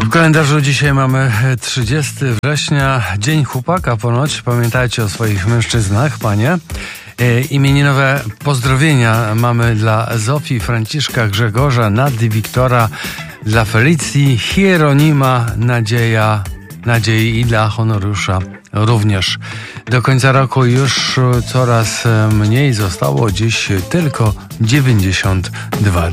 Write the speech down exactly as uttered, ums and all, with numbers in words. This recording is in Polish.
kalendarzu dzisiaj mamy trzydziestego września, Dzień Chłopaka ponoć. Pamiętajcie o swoich mężczyznach, panie. E, imieninowe pozdrowienia mamy dla Zofii, Franciszka, Grzegorza, Nady, Wiktora, dla Felicji, Hieronima, Nadzieja, Nadziei i dla Honoriusza również. Do końca roku już coraz mniej zostało, dziś tylko dziewięćdziesiąt dwa